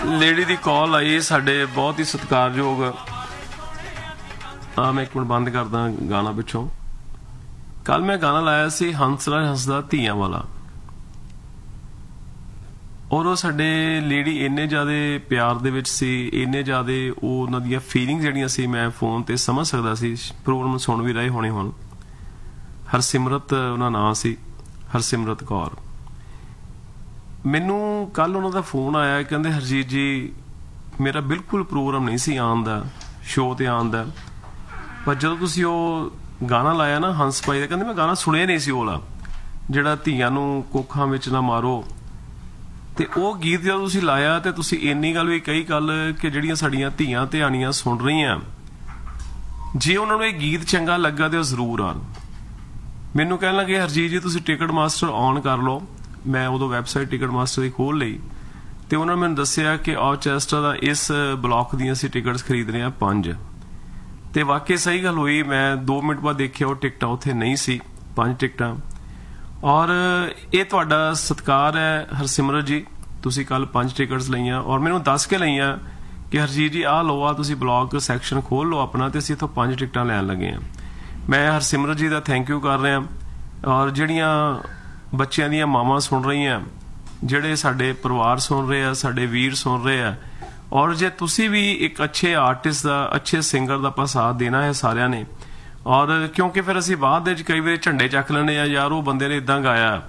Lady ਦੀ ਕਾਲ ਆਈ ਸਾਡੇ ਬਹੁਤ ਹੀ ਸਤਿਕਾਰਯੋਗ ਮੈਂ ਇੱਕ ਮਿੰਟ ਬੰਦ ਕਰਦਾ ਗਾਣਾ ਪਿੱਛੋਂ। ਕੱਲ ਮੈਂ ਗਾਣਾ ਲਾਇਆ ਸੀ ਹੰਸਰਾਜ ਹੱਸਦਾ ਧੀਆਂ ਵਾਲਾ, ਔਰ ਉਹ ਸਾਡੇ ਲੇਡੀ ਇੰਨੇ ਜ਼ਿਆਦਾ ਪਿਆਰ ਦੇ ਵਿੱਚ ਸੀ, ਇੰਨੇ ਜ਼ਿਆਦਾ ਉਹ ਉਹਨਾਂ ਦੀਆਂ ਫੀਲਿੰਗ ਜਿਹੜੀਆਂ ਸੀ ਮੈਂ ਫੋਨ ਤੇ ਸਮਝ ਸਕਦਾ ਸੀ। ਪ੍ਰੋਗਰਾਮ ਸੁਣ ਵੀ ਰਹੇ ਹੋਣੇ ਹੁਣ। ਹਰਸਿਮਰਤ ਉਹਨਾਂ ਨਾਂ ਸੀ, ਹਰਸਿਮਰਤ ਕੌਰ। ਮੈਨੂੰ ਕੱਲ ਉਹਨਾਂ ਦਾ ਫੋਨ ਆਇਆ, ਕਹਿੰਦੇ ਹਰਜੀਤ ਜੀ ਮੇਰਾ ਬਿਲਕੁਲ ਪ੍ਰੋਗਰਾਮ ਨਹੀਂ ਸੀ ਆਉਣ ਦਾ, ਸ਼ੋਅ ਤੇ ਆਉਣ ਦਾ, ਪਰ ਜਦੋਂ ਤੁਸੀਂ ਉਹ ਗਾਣਾ ਲਾਇਆ ਨਾ ਹੰਸ ਭਾਈ ਦਾ, ਕਹਿੰਦੇ ਮੈਂ ਗਾਣਾ ਸੁਣਿਆ ਨਹੀਂ ਸੀ, ਉਹਲਾ ਜਿਹੜਾ ਧੀਆਂ ਨੂੰ ਕੋਖਾਂ ਵਿੱਚ ਨਾ ਮਾਰੋ। ਤੇ ਉਹ ਗੀਤ ਜਦੋਂ ਤੁਸੀਂ ਲਾਇਆ ਤੇ ਤੁਸੀਂ ਇੰਨੀ ਗੱਲ ਵੀ ਕਹੀ ਕੱਲ ਕਿ ਜਿਹੜੀਆਂ ਸਾਡੀਆਂ ਧੀਆਂ ਧਿਆਣੀਆਂ ਸੁਣ ਰਹੀਆਂ, ਜੇ ਉਹਨਾਂ ਨੂੰ ਇਹ ਗੀਤ ਚੰਗਾ ਲੱਗਾ ਤੇ ਉਹ ਜ਼ਰੂਰ ਆਉਣ। ਮੈਨੂੰ ਕਹਿਣ ਲੱਗੇ ਹਰਜੀਤ ਜੀ ਤੁਸੀਂ ਟਿਕਟ ਮਾਸਟਰ ਔਨ ਕਰ ਲਓ। ਮੈਂ ਉਦੋਂ ਵੈਬਸਾਈਟ ਟਿਕਟ ਮਾਸਟਰ ਦੀ ਖੋਲ ਲਈ ਤੇ ਉਹਨਾਂ ਨੇ ਮੈਨੂੰ ਦੱਸਿਆ ਕਿ ਆਰਕੈਸਟਰਾ ਦਾ ਇਸ ਬਲਾਕ ਦੀਆਂ ਅਸੀਂ ਟਿਕਟਸ ਖਰੀਦ ਰਹੇ ਹਾਂ 5। ਤੇ ਵਾਕਈ ਸਹੀ ਗੱਲ ਹੋਈ। ਮੈਂ 2 ਮਿੰਟ ਬਾਅਦ ਦੇਖਿਆ ਉਹ ਟਿਕਟਾਂ ਉੱਥੇ ਨਹੀਂ ਸੀ, 5 ਟਿਕਟਾਂ। ਔਰ ਇਹ ਤੁਹਾਡਾ ਸਤਿਕਾਰ ਹੈ ਹਰਸਿਮਰਤ ਜੀ, ਤੁਸੀਂ ਕੱਲ 5 ਟਿਕਟਸ ਲਈਆਂ ਔਰ ਮੈਨੂੰ ਦੱਸ ਕੇ ਲਈਆਂ ਕਿ ਹਰਜੀਤ ਜੀ ਆਹ ਲਓ, ਤੁਸੀਂ ਬਲਾਕ ਸੈਕਸ਼ਨ ਖੋਲ ਲਓ ਆਪਣਾ ਤੇ ਅਸੀਂ ਇੱਥੋਂ 5 ਟਿਕਟਾਂ ਲੈਣ ਲੱਗੇ ਹਾਂ। ਮੈਂ ਹਰਸਿਮਰਤ ਜੀ ਦਾ ਥੈਂਕ ਯੂ ਕਰ ਰਿਹਾ। ਔਰ ਜਿਹੜੀਆਂ ਬੱਚਿਆਂ ਦੀਆਂ ਮਾਵਾਂ ਸੁਣ ਰਹੀਆਂ, ਜਿਹੜੇ ਸਾਡੇ ਪਰਿਵਾਰ ਸੁਣ ਰਹੇ ਆ, ਸਾਡੇ ਵੀਰ ਸੁਣ ਰਹੇ ਆ, ਔਰ ਜੇ ਤੁਸੀਂ ਵੀ ਇੱਕ ਅੱਛੇ ਆਰਟਿਸਟ ਦਾ, ਅੱਛੇ ਸਿੰਗਰ ਦਾ ਆਪਾਂ ਸਾਥ ਦੇਣਾ ਹੈ ਸਾਰਿਆਂ ਨੇ। ਔਰ ਕਿਉਂਕਿ ਫਿਰ ਅਸੀਂ ਬਾਅਦ ਵਿੱਚ ਕਈ ਵਾਰੀ ਝੰਡੇ ਚੱਕ ਲੈਣੇ ਆ, ਯਾਰ ਉਹ ਬੰਦੇ ਨੇ ਇਦਾਂ ਗਾਇਆ।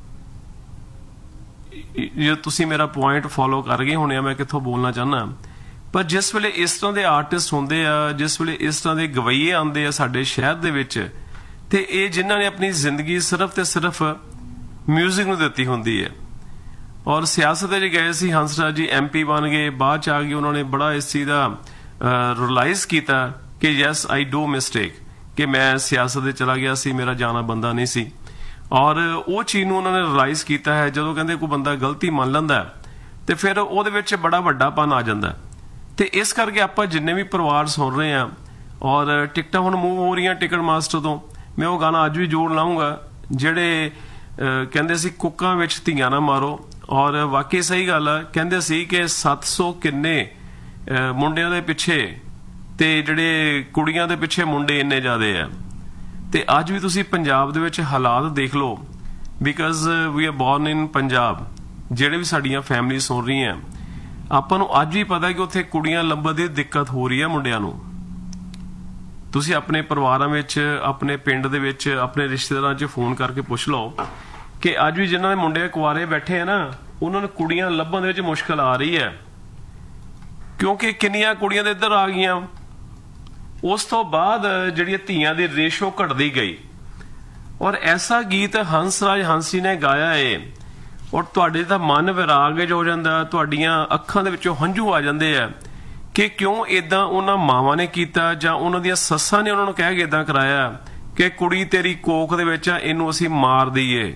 ਜੇ ਤੁਸੀਂ ਮੇਰਾ ਪੁਆਇੰਟ ਫੋਲੋ ਕਰ ਗਏ ਹੋਣੇ ਆ ਮੈਂ ਕਿੱਥੋਂ ਬੋਲਣਾ ਚਾਹੁੰਦਾ। ਪਰ ਜਿਸ ਵੇਲੇ ਇਸ ਤਰ੍ਹਾਂ ਦੇ ਆਰਟਿਸਟ ਹੁੰਦੇ ਆ, ਜਿਸ ਵੇਲੇ ਇਸ ਤਰ੍ਹਾਂ ਦੇ ਗਵਈਏ ਆਉਂਦੇ ਆ ਸਾਡੇ ਸ਼ਹਿਰ ਦੇ ਵਿੱਚ, ਤੇ ਇਹ ਜਿਨ੍ਹਾਂ ਨੇ ਆਪਣੀ ਜ਼ਿੰਦਗੀ ਸਿਰਫ ਤੇ ਸਿਰਫ ਮਿਊਜ਼ਿਕ ਨੂੰ ਦਿੱਤੀ ਹੁੰਦੀ ਹੈ। ਔਰ ਸਿਆਸਤ ਵਿੱਚ ਗਏ ਸੀ, ਹੰਸਰਾਜ ਜੀ MP ਬਣ ਗਏ, ਬਾਅਦ ਚ ਆ ਕੇ ਉਹਨਾਂ ਨੇ ਬੜਾ ਇਸ ਚੀਜ਼ ਦਾ ਰਿਅਲਾਈਜ਼ ਕੀਤਾ ਕਿ ਯੈਸ ਆਈ ਡੂ ਮਿਸਟੇਕ, ਕਿ ਮੈਂ ਸਿਆਸਤ ਦੇ ਚਲਾ ਗਿਆ ਸੀ, ਮੇਰਾ ਜਾਣਾ ਬੰਦਾ ਨਹੀਂ ਸੀ। ਔਰ ਉਹ ਚੀਜ਼ ਨੂੰ ਉਹਨਾਂ ਨੇ ਰਿਅਲਾਈਜ਼ ਕੀਤਾ ਹੈ। ਜਦੋਂ ਕਹਿੰਦੇ ਕੋਈ ਬੰਦਾ ਗਲਤੀ ਮੰਨ ਲੈਂਦਾ ਤੇ ਫਿਰ ਉਹਦੇ ਵਿੱਚ ਬੜਾ ਵੱਡਾਪਨ ਆ ਜਾਂਦਾ। ਤੇ ਇਸ ਕਰਕੇ ਆਪਾਂ ਜਿੰਨੇ ਵੀ ਪਰਿਵਾਰ ਸੁਣ ਰਹੇ ਆ, ਔਰ ਟਿਕਟਾਂ ਹੁਣ ਮੂਵ ਹੋ ਰਹੀਆਂ ਟਿਕਟ ਮਾਸਟਰ ਤੋਂ, ਮੈਂ ਉਹ ਗਾਣਾ ਅੱਜ ਵੀ ਜੋੜ ਲਾਉਂਗਾ ਜਿਹੜੇ ਕਹਿੰਦੇ ਸੀ ਕੁੱਕਾਂ ਵਿੱਚ ਧੀਆਂ ਨਾ ਮਾਰੋ। ਔਰ ਵਾਕਈ ਸਹੀ ਗੱਲ ਆ, ਕਹਿੰਦੇ ਸੀ ਕਿ 700 ਕਿੰਨੇ ਮੁੰਡਿਆਂ ਦੇ ਪਿੱਛੇ ਤੇ ਜਿਹੜੇ ਕੁੜੀਆਂ ਦੇ ਪਿੱਛੇ ਮੁੰਡੇ ਇੰਨੇ ਜ਼ਿਆਦੇ ਆ। ਤੇ ਅੱਜ ਵੀ ਤੁਸੀਂ ਪੰਜਾਬ ਦੇ ਵਿੱਚ ਹਾਲਾਤ ਦੇਖ ਲਓ, because we R born in Punjab. ਜਿਹੜੇ ਵੀ ਸਾਡੀਆਂ ਫੈਮਿਲੀ ਸੁਣ ਰਹੀਆਂ, ਆਪਾਂ ਨੂੰ ਅੱਜ ਵੀ ਪਤਾ ਕਿ ਉੱਥੇ ਕੁੜੀਆਂ ਲੱਭਣ ਦੀ ਦਿੱਕਤ ਹੋ ਰਹੀ ਹੈ ਮੁੰਡਿਆਂ ਨੂੰ। ਤੁਸੀਂ ਆਪਣੇ ਪਰਿਵਾਰਾਂ ਵਿੱਚ, ਆਪਣੇ ਪਿੰਡ ਦੇ ਵਿੱਚ, ਆਪਣੇ ਰਿਸ਼ਤੇਦਾਰਾਂ 'ਚ ਫੋਨ ਕਰਕੇ ਪੁੱਛ ਲਓ ਕਿ ਅੱਜ ਵੀ ਜਿਨ੍ਹਾਂ ਦੇ ਮੁੰਡੇ ਕੁਆਰੇ ਬੈਠੇ ਆ ਨਾ, ਉਹਨਾਂ ਨੂੰ ਕੁੜੀਆਂ ਲੱਭਣ ਦੇ ਵਿੱਚ ਮੁਸ਼ਕਲ ਆ ਰਹੀ ਹੈ। ਕਿਉਂਕਿ ਕਿੰਨੀਆਂ ਕੁੜੀਆਂ ਦੇ ਇੱਧਰ ਆ ਗਈਆਂ। ਉਸ ਤੋਂ ਬਾਅਦ ਜਿਹੜੀਆਂ ਧੀਆਂ ਦੀ ਰੇਸ਼ੋ ਘਟਦੀ ਗਈ। ਔਰ ਐਸਾ ਗੀਤ ਹੰਸਰਾਜ ਹੰਸੀ ਨੇ ਗਾਇਆ ਏ, ਔਰ ਤੁਹਾਡੇ ਦਾ ਮਨ ਵਿਰਾਗ ਵਿੱਚ ਹੋ ਜਾਂਦਾ, ਤੁਹਾਡੀਆਂ ਅੱਖਾਂ ਦੇ ਵਿੱਚੋਂ ਹੰਝੂ ਆ ਜਾਂਦੇ ਆ ਕਿ ਕਿਉਂ ਇਦਾਂ ਉਹਨਾਂ ਮਾਵਾਂ ਨੇ ਕੀਤਾ, ਜਾਂ ਉਹਨਾਂ ਦੀਆਂ ਸੱਸਾਂ ਨੇ ਉਹਨਾਂ ਨੂੰ ਕਹਿ ਕੇ ਇਦਾਂ ਕਰਾਇਆ ਕਿ ਕੁੜੀ ਤੇਰੀ ਕੋਖ ਦੇ ਵਿੱਚ ਆ, ਇਹਨੂੰ ਅਸੀਂ ਮਾਰ ਦਈਏ,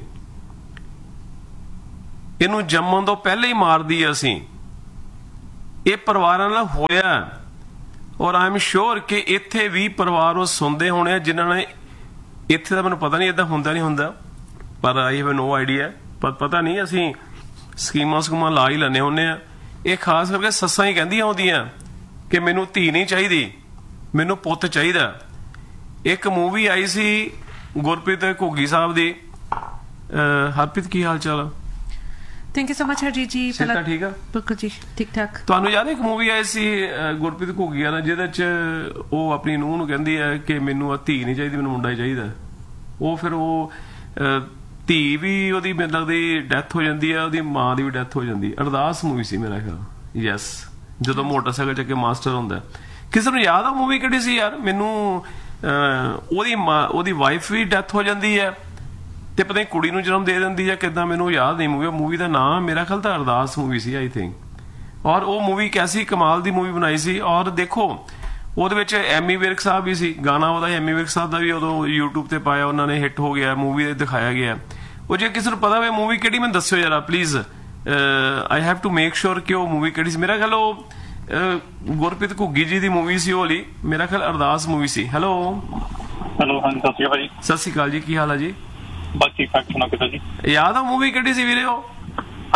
ਇਹਨੂੰ ਜੰਮਣ ਤੋਂ ਪਹਿਲਾਂ ਹੀ ਮਾਰ ਦਈਏ ਅਸੀਂ। ਇਹ ਪਰਿਵਾਰਾਂ ਨਾਲ ਹੋਇਆ। ਔਰ ਆਈ ਐਮ ਸ਼ੋਰ ਕਿ ਇੱਥੇ ਵੀ ਪਰਿਵਾਰ ਉਹ ਸੁਣਦੇ ਹੋਣੇ ਆ ਜਿਨ੍ਹਾਂ ਨੇ, ਇੱਥੇ ਤਾਂ ਮੈਨੂੰ ਪਤਾ ਨਹੀਂ ਇਦਾਂ ਹੁੰਦਾ ਨਹੀਂ ਹੁੰਦਾ, ਪਰ ਆਈ ਹੈਵ ਨੋ ਆਈਡੀਆ। ਪਰ ਪਤਾ ਨਹੀਂ, ਅਸੀਂ ਸਕੀਮਾਂ ਲਾ ਹੀ ਲੈਂਦੇ ਹੁੰਦੇ ਆ। ਇਹ ਖਾਸ ਕਰਕੇ ਸੱਸਾਂ ਹੀ ਕਹਿੰਦੀਆਂ ਹੁੰਦੀਆਂ ਕਿ ਮੈਨੂੰ ਧੀ ਨਹੀਂ ਚਾਹੀਦੀ, ਮੈਨੂੰ ਪੁੱਤ ਚਾਹੀਦਾ। ਇੱਕ ਮੂਵੀ ਆਈ ਸੀ ਗੁਰਪ੍ਰੀਤ ਘੁੱਗੀ ਸਾਹਿਬ ਦੀ। ਹਰਪ੍ਰੀਤ ਕੀ ਹਾਲ ਚਾਲ? Thank you so much Harjeet ਜੀ। ਪਹਿਲਾਂ ਠੀਕ ਆ? ਬਿਲਕੁਲ ਜੀ, ਠੀਕ ਠਾਕ। ਤੁਹਾਨੂੰ ਯਾਦ ਇੱਕ ਮੂਵੀ ਆਈ ਸੀ ਗੁਰਪ੍ਰੀਤ ਘੁੱਗੀ ਵਾਲਾ, ਜਿਹਦੇ ਚ ਉਹ ਆਪਣੀ ਨੂੰਹ ਨੂੰ ਕਹਿੰਦੀ ਹੈ ਕਿ ਮੈਨੂੰ ਆ ਧੀ ਨਹੀਂ ਚਾਹੀਦੀ, ਮੈਨੂੰ ਮੁੰਡਾ ਹੀ ਚਾਹੀਦਾ। ਉਹ ਫਿਰ ਉਹ ਧੀ ਵੀ ਉਹਦੀ ਮੈਨੂੰ ਲੱਗਦੀ ਡੈਥ ਹੋ ਜਾਂਦੀ ਹੈ, ਉਹਦੀ ਮਾਂ ਦੀ ਵੀ ਡੈਥ ਹੋ ਜਾਂਦੀ। ਅਰਦਾਸ ਮੂਵੀ ਸੀ ਮੇਰਾ ਖਿਆਲ। ਯੈਸ, ਜਦੋਂ ਮੋਟਰਸਾਈਕਲ ਚੱਕੇ ਮਾਸਟਰ ਹੁੰਦਾ। ਕਿਸੇ ਨੂੰ ਯਾਦ ਆ ਮੂਵੀ ਕਿਹੜੀ ਸੀ ਯਾਰ? ਮੈਨੂੰ ਉਹਦੀ ਵਾਈਫ ਵੀ ਡੈਥ ਹੋ ਜਾਂਦੀ ਹੈ ਤੇ ਪਤਾ ਨਹੀਂ ਕੁੜੀ ਨੂੰ ਜਨਮ ਦੇ ਦਿੰਦੀ ਹੈ ਕਿੱਦਾਂ, ਮੈਨੂੰ ਯਾਦ ਨਹੀਂ ਮੂਵੀ ਦਾ ਨਾਮ। ਮੇਰਾ ਖਿਆਲ ਤਾਂ ਅਰਦਾਸ ਮੂਵੀ ਸੀ ਆਈ ਥਿੰਕ। ਔਰ ਉਹ ਮੂਵੀ ਕੈਸੀ ਕਮਾਲ ਦੀ ਮੂਵੀ ਬਣਾਈ ਸੀ। ਔਰ ਦੇਖੋ ਉਹਦੇ ਵਿੱਚ ਐਮੀ ਵਿਰਕ ਸਾਹਿਬ ਵੀ ਸੀ। ਗਾਣਾ ਉਹਦਾ ਐਮੀ ਵਿਰਕ ਸਾਹਿਬ ਦਾ ਵੀ ਉਦੋਂ YouTube ਤੇ ਪਾਇਆ ਉਹਨਾਂ ਨੇ, ਹਿੱਟ ਹੋ ਗਿਆ, ਮੂਵੀ ਦੇ ਦਿਖਾਇਆ ਗਿਆ। ਉਹ ਜੇ ਕਿਸੇ ਨੂੰ ਪਤਾ ਹੋਵੇ ਮੂਵੀ ਕਿਹੜੀ ਮੈਨੂੰ ਦੱਸਿਓ ਜਰਾ please. I have to make sure ਕਿ ਉਹ ਮੂਵੀ ਕਿਹੜੀ ਸੀ। ਮੇਰਾ ਖਿਆਲ ਉਹ ਗੁਰਪ੍ਰੀਤ ਘੁੱਗੀ ਜੀ ਦੀ ਮੂਵੀ ਸੀ ਉਹ ਵਾਲੀ, ਮੇਰਾ ਖਿਆਲ ਅਰਦਾਸ ਮੂਵੀ ਸੀ। ਹੈਲੋ ਹਾਂਜੀ, ਸਤਿ ਸ਼੍ਰੀ ਅਕਾਲ ਜੀ। ਸਤਿ ਸ਼੍ਰੀ ਅਕਾਲ ਜੀ, ਕੀ ਹਾਲ ਹੈ ਜੀ? ਬਸ ਠੀਕ ਠਾਕ। ਸੁਣਾ ਕਿਦਾਂ ਜੀ? ਯਾਦ ਆ ਮੂਵੀ ਕਿਹੜੀ ਸੀ ਵੀਰੇ ਉਹ?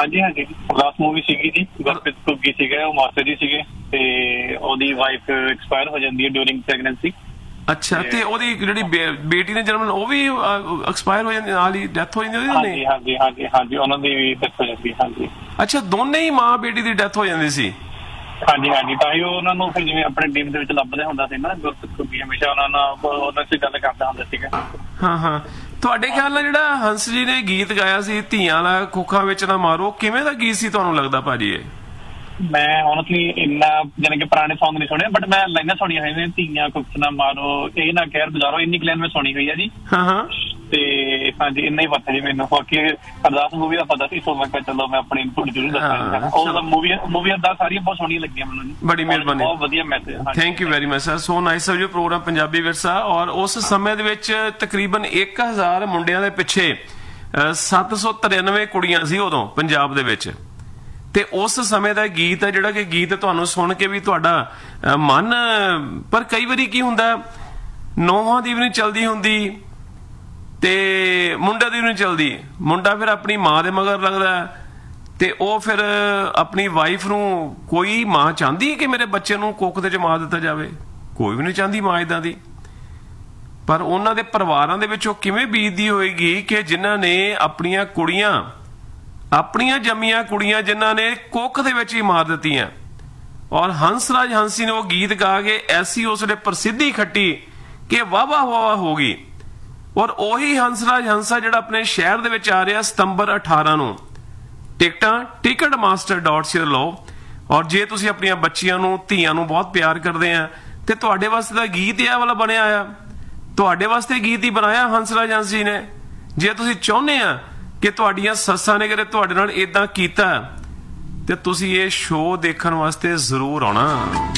ਹਾਂਜੀ ਹਾਂਜੀ ਲਾਸਟ ਮੂਵੀ ਸੀਗੀ ਜੀ, ਗੁਰਪ੍ਰੀਤ ਘੁੱਗੀ ਸੀਗਾ, ਉਹ ਮਾਸਟਰ ਜੀ ਸੀਗੇ ਤੇ ਉਹਦੀ ਵਾਈਫ ਐਕਸਪਾਇਰ ਹੋ ਜਾਂਦੀ ਹੈ ਡਿਊਰਿੰਗ ਪ੍ਰੈਗਨੈਂਸੀ। ਅੱਛਾ, ਤੇ ਉਹਦੀ ਜਿਹੜੀ ਬੇਟੀ ਨੇ ਜਨਮ ਉਹ ਵੀ ਐਕਸਪਾਇਰ ਹੋ ਜਾਂਦੀ, ਨਾਲ ਹੀ ਡੈਥ ਹੋ ਜਾਂਦੀ ਉਹਦੀ? ਹਾਂਜੀ ਹਾਂਜੀ ਹਾਂਜੀ ਹਾਂਜੀ ਉਹਨਾਂ ਦੀ ਵੀ ਡੈਥ ਹੋ ਜਾਂਦੀ। ਹਾਂਜੀ ਅੱਛਾ, ਦੋਨੇ ਹੀ ਮਾਂ ਬੇਟੀ ਦੀ ਡੈਥ ਹੋ ਜਾਂਦੀ ਸੀ? ਹਾਂਜੀ ਹਾਂਜੀ, ਤਾਂ ਹੀ ਉਹਨਾਂ ਨੂੰ ਫਿਰ ਜਿਵੇਂ ਆਪਣੇ ਟੀਮ ਦੇ ਵਿੱਚ ਲੱਭਦਾ ਹੁੰਦਾ ਸੀ ਨਾ, ਗੁਰਪ੍ਰੀਤ ਘੁੱਗੀ ਹਮੇਸ਼ਾ ਉਹਨਾਂ ਨਾਲ ਉਹਨਾਂ ਚ ਗੱਲ ਕਰਦਾ ਹੁੰਦਾ ਸੀਗਾ। ਹਾਂ ਹਾਂ, ਤੁਹਾਡੇ ਖਿਆਲ ਨਾਲ ਜਿਹੜਾ ਹੰਸ ਜੀ ਨੇ ਗੀਤ ਗਾਇਆ ਸੀ ਧੀਆਂ ਵਾਲਾ ਕੁੱਖਾਂ ਵਿੱਚ ਨਾ ਮਾਰੋ, ਕਿਵੇਂ ਦਾ ਗੀਤ ਸੀ ਤੁਹਾਨੂੰ ਲੱਗਦਾ ਭਾਜੀ ਇਹ? ਮੈਂ honestly ਇੰਨਾ ਜਾਣੀ ਕਿ ਪੁਰਾਣੇ Song ਨਹੀਂ ਸੁਣੇ, ਬਟ ਮੈਂ ਲਾਈਨਾਂ ਸੁਣੀਆਂ ਹੋਈਆਂ ਨੇ, ਧੀਆਂ ਕੁੱਖ ਨਾ ਮਾਰੋ ਇਹ ਨਾ ਕਹਿਰ ਗੁਜ਼ਾਰੋ, ਇੰਨੀ ਲਾਈਨ ਮੈਂ ਸੁਣੀ ਹੋਈ ਆ ਜੀ। ਹਾਂ ਹਾਂ, ਤੇ ਹਾਂਜੀ ਇੰਨਾ ਹੀ ਪਤਾ ਜੀ ਮੈਨੂੰ, ਬਾਕੀ ਅਰਦਾਸ ਮੂਵੀ ਦਾ ਪਤਾ ਸੀ, ਸੋ ਮੈਂ ਕਿਹਾ ਚਲੋ ਮੈਂ ਆਪਣੀ ਇਨਪੁਟ ਜ਼ਰੂਰ ਦੱਸਾਂਗਾ। ਉਹ ਮੂਵੀ ਅਰਦਾਸ ਸਾਰੀਆਂ ਬਹੁਤ ਸੋਹਣੀਆਂ ਲੱਗੀਆਂ ਮੈਨੂੰ ਜੀ, ਬੜੀ ਮਿਹਰਬਾਨੀ, ਬਹੁਤ ਵਧੀਆ message. Thank you very much sir, so nice of you programme Punjabi ਵਿਰਸਾ। ਔਰ ਉਸ ਸਮੇਂ ਦੇ ਵਿੱਚ ਤਕਰੀਬਨ 1000 ਮੁੰਡਿਆਂ ਦੇ ਪਿੱਛੇ 793 ਕੁੜੀਆਂ ਸੀ ਉਦੋਂ ਪੰਜਾਬ ਦੇ ਵਿੱਚ। ਤੇ ਉਸ ਸਮੇਂ ਦਾ ਗੀਤ ਹੈ ਜਿਹੜਾ ਕਿ ਗੀਤ ਤੁਹਾਨੂੰ ਸੁਣ ਕੇ ਵੀ ਤੁਹਾਡਾ ਮਨ, ਪਰ ਕਈ ਵਾਰੀ ਕੀ ਹੁੰਦਾ ਨੌਹਾਂ ਦੀ ਵੀ ਨਹੀਂ ਚਲਦੀ ਹੁੰਦੀ ਤੇ ਮੁੰਡੇ ਦੀ ਵੀ ਨਹੀਂ ਚਲਦੀ, ਮੁੰਡਾ ਫਿਰ ਆਪਣੀ ਮਾਂ ਦੇ ਮਗਰ ਲੱਗਦਾ ਤੇ ਉਹ ਫਿਰ ਆਪਣੀ ਵਾਈਫ ਨੂੰ, ਕੋਈ ਮਾਂ ਚਾਹੁੰਦੀ ਕਿ ਮੇਰੇ ਬੱਚੇ ਨੂੰ ਕੁੱਖ ਦੇ ਚ ਮਾਰ ਦਿੱਤਾ ਜਾਵੇ? ਕੋਈ ਵੀ ਨਹੀਂ ਚਾਹੁੰਦੀ ਮਾਂ ਇਦਾਂ ਦੀ। ਪਰ ਉਹਨਾਂ ਦੇ ਪਰਿਵਾਰਾਂ ਦੇ ਵਿੱਚ ਉਹ ਕਿਵੇਂ ਬੀਤਦੀ ਹੋਏਗੀ ਕਿ ਜਿਨ੍ਹਾਂ ਨੇ ਆਪਣੀਆਂ ਕੁੜੀਆਂ, ਆਪਣੀਆਂ ਜੰਮੀਆਂ ਕੁੜੀਆਂ ਜਿਨ੍ਹਾਂ ਨੇ ਕੁੱਖ ਦੇ ਵਿੱਚ ਹੀ ਮਾਰ ਦਿੱਤੀਆਂ। ਔਰ ਹੰਸਰਾਜ ਹੰਸੀ ਨੇ ਉਹ ਗੀਤ ਗਾ ਕੇ ਐਸੀ ਉਸ ਵੇਲੇ ਪ੍ਰਸਿੱਧੀ ਖੱਟੀ ਕਿ ਵਾਹ ਹੋ ਗਈ। ਔਰ ਉਹੀ ਹੰਸਰਾਜ ਹੰਸਾ ਜਿਹੜਾ ਆਪਣੇ ਸ਼ਹਿਰ ਦੇ ਵਿੱਚ ਆ ਰਿਹਾ ਸਤੰਬਰ 18 ਨੂੰ। ਟਿਕਟਾਂ ticketmaster.co ਲਓ। ਔਰ ਜੇ ਤੁਸੀਂ ਆਪਣੀਆਂ ਬੱਚੀਆਂ ਨੂੰ, ਧੀਆਂ ਨੂੰ ਬਹੁਤ ਪਿਆਰ ਕਰਦੇ ਆ ਤੇ ਤੁਹਾਡੇ ਵਾਸਤੇ ਤਾਂ ਗੀਤ ਇਹ ਵਾਲਾ ਬਣਿਆ ਆ, ਤੁਹਾਡੇ ਵਾਸਤੇ ਗੀਤ ਹੀ ਬਣਾਇਆ ਹੰਸਰਾਜ ਹੰਸੀ ਨੇ। ਜੇ ਤੁਸੀਂ ਚਾਹੁੰਦੇ ਆ ਕਿ ਤੁਹਾਡੀਆਂ ਸੱਸਾਂ ਨੇ ਕਦੇ ਤੁਹਾਡੇ ਨਾਲ ਇਦਾਂ ਕੀਤਾ ਤੇ ਤੁਸੀਂ ਇਹ ਸ਼ੋਅ ਦੇਖਣ ਵਾਸਤੇ ਜ਼ਰੂਰ ਆਉਣਾ।